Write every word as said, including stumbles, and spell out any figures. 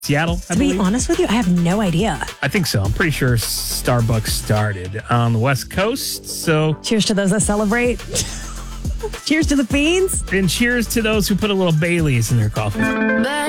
Seattle, I To be believe. honest with you, I have no idea. I think so. I'm pretty sure Starbucks started on the West Coast. So, Cheers to those that celebrate. Cheers to the fiends. and cheers to those who put a little Bailey's in their coffee. But